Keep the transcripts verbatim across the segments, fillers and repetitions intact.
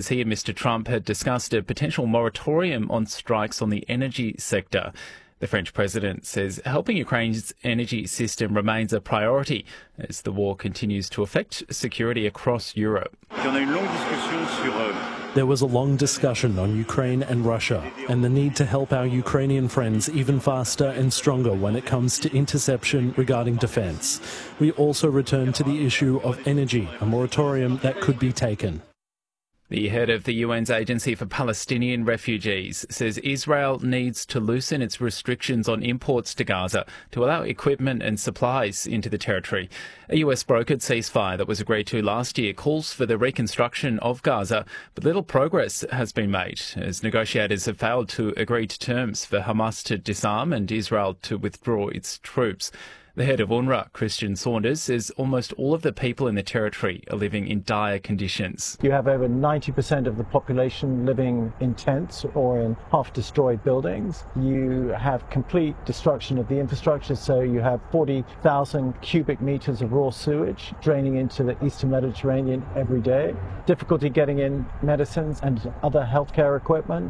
as he and Mister Trump had discussed a potential moratorium on strikes on the energy sector. The French president says helping Ukraine's energy system remains a priority as the war continues to affect security across Europe. There was a long discussion on Ukraine and Russia and the need to help our Ukrainian friends even faster and stronger when it comes to interception regarding defence. We also returned to the issue of energy, a moratorium that could be taken. The head of the U N's Agency for Palestinian Refugees says Israel needs to loosen its restrictions on imports to Gaza to allow equipment and supplies into the territory. A U S-brokered ceasefire that was agreed to last year calls for the reconstruction of Gaza, but little progress has been made as negotiators have failed to agree to terms for Hamas to disarm and Israel to withdraw its troops. The head of UNRWA, Christian Saunders, says almost all of the people in the territory are living in dire conditions. You have over ninety percent of the population living in tents or in half-destroyed buildings. You have complete destruction of the infrastructure, so you have forty thousand cubic metres of raw sewage draining into the eastern Mediterranean every day. Difficulty getting in medicines and other healthcare equipment.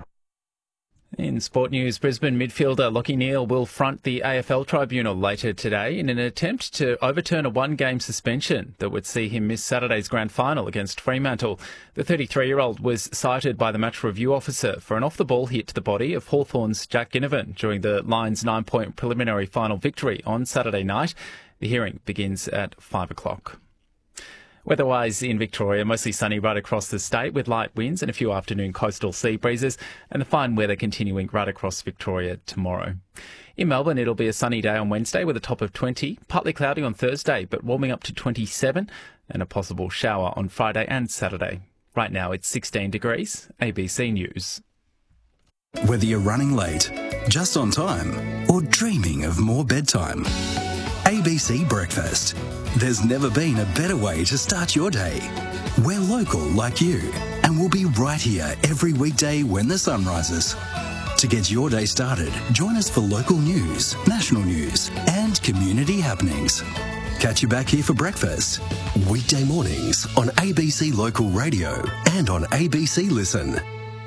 In sport news, Brisbane midfielder Lachie Neale will front the A F L tribunal later today in an attempt to overturn a one-game suspension that would see him miss Saturday's grand final against Fremantle. The thirty-three-year-old was cited by the match review officer for an off-the-ball hit to the body of Hawthorn's Jack Ginnivan during the Lions' nine-point preliminary final victory on Saturday night. The hearing begins at five o'clock. Weather-wise in Victoria, mostly sunny right across the state with light winds and a few afternoon coastal sea breezes, and the fine weather continuing right across Victoria tomorrow. In Melbourne, it'll be a sunny day on Wednesday with a top of twenty, partly cloudy on Thursday but warming up to twenty-seven, and a possible shower on Friday and Saturday. Right now it's sixteen degrees. A B C News. Whether you're running late, just on time, or dreaming of more bedtime, A B C Breakfast. There's never been a better way to start your day. We're local like you, and we'll be right here every weekday when the sun rises. To get your day started, join us for local news, national news, and community happenings. Catch you back here for breakfast. Weekday mornings on A B C Local Radio and on A B C Listen.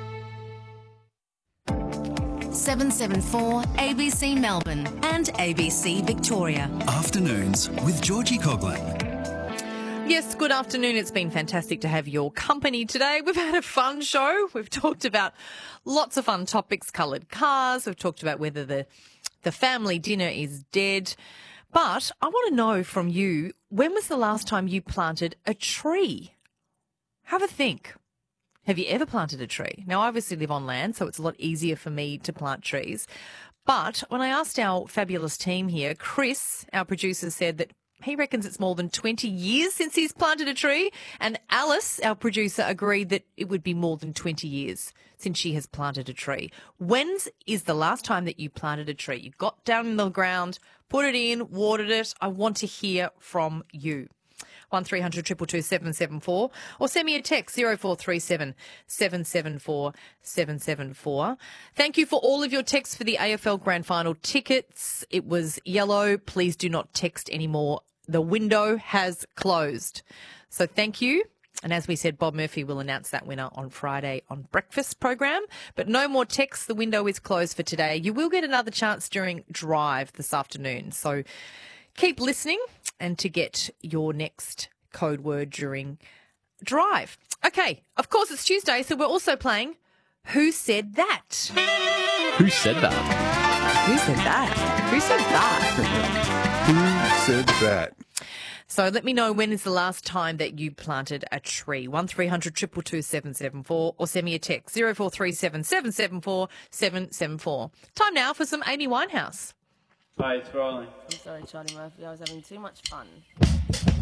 seven seven four A B C Melbourne and A B C Victoria. Afternoons with Georgie Coughlin. Yes, good afternoon. It's been fantastic to have your company today. We've had a fun show. We've talked about lots of fun topics, coloured cars. We've talked about whether the, the family dinner is dead. But I want to know from you, when was the last time you planted a tree? Have a think. Have you ever planted a tree? Now, I obviously live on land, so it's a lot easier for me to plant trees. But when I asked our fabulous team here, Chris, our producer, said that he reckons it's more than twenty years since he's planted a tree. And Alice, our producer, agreed that it would be more than twenty years since she has planted a tree. When is the last time that you planted a tree? You got down in the ground, put it in, watered it. I want to hear from you. one three hundred two two two seven seven four or send me a text zero four three seven seven seven four seven seven four. Thank you for all of your texts for the A F L Grand Final tickets. It was yellow. Please do not text anymore. The window has closed. So thank you. And as we said, Bob Murphy will announce that winner on Friday on Breakfast program. But no more texts. The window is closed for today. You will get another chance during Drive this afternoon. So keep listening and to get your next code word during Drive. Okay, of course it's Tuesday, so we're also playing Who Said That? Who said that? Who said that? Who said that? Who said that? So let me know, when is the last time that you planted a tree? one three hundred two two two seven seven four or send me a text zero four three seven seven seven four seven seven four. Time now for some Amy Winehouse. Hi, it's rolling. I'm sorry, Charlie Murphy. I was having too much fun.